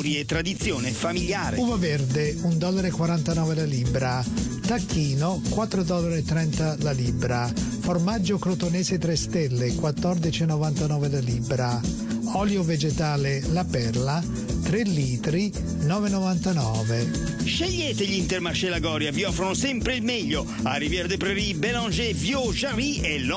storie e tradizione familiare. Uva verde, $1,49 la libra. Tacchino, $4,30 la libra. Formaggio crotonese 3 stelle, $14,99 la libra. Olio vegetale La Perla, 3 litri, $9,99. Scegliete gli Intermarché Lagoria, vi offrono sempre il meglio. A Rivière des Prairies, Bélanger, Viau, Jarry e